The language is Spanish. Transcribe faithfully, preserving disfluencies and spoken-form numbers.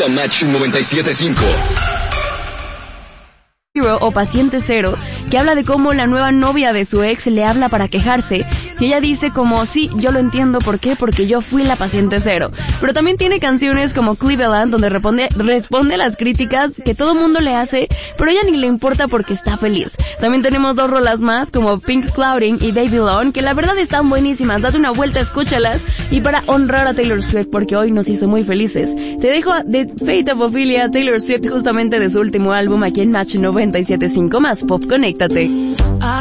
a Match noventa y siete punto cinco. O Paciente Cero, que habla de cómo la nueva novia de su ex le habla para quejarse, y ella dice como, sí, yo lo entiendo, ¿por qué? Porque yo fui la paciente cero. Pero también tiene canciones como Cleveland, donde responde, responde a las críticas que todo mundo le hace, pero ella ni le importa porque está feliz. También tenemos dos rolas más, como Pink Clouding y Babylon, que la verdad están buenísimas, date una vuelta, escúchalas, y para honrar a Taylor Swift, porque hoy nos hizo muy felices. Te dejo de Fate of Ophelia, Taylor Swift, justamente de su último álbum, aquí en Match noventa y siete punto cinco, más pop, conéctate.